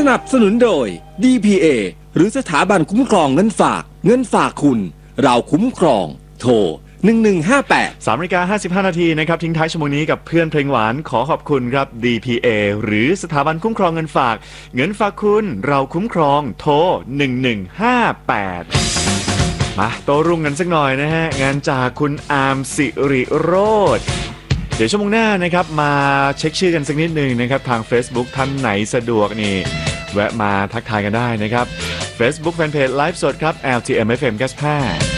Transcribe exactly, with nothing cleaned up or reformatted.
นับสนุนโดย ดี พี เอ หรือสถาบันคุ้มครองเงินฝากเงินฝากคุณเราคุ้มครองโทรหนึ่งหนึ่งห้าแปดสามนาฬิกาห้าสิบห้านาทีนะครับทิ้งท้ายชั่วโมงนี้กับเพื่อนเพลงหวานขอขอบคุณครับ ดี พี เอ หรือสถาบันคุ้มครองเงินฝากเงินฝากคุณเราคุ้มครองโทรหนึ่งหนึ่งห้าแปดมาโตรุ่งกันสักหน่อยนะฮะงานจากคุณอาร์มสิริโรจน์เดี๋ยวชั่วโมงหน้านะครับมาเช็คชื่อกันสักนิดหนึ่งนะครับทาง Facebook ท่านไหนสะดวกนี่แวะมาทักทายกันได้นะครับ Facebook Fanpage ไลฟ์สดครับ แอล ที เอ็ม เอฟ เอ็ม เก้าสิบห้า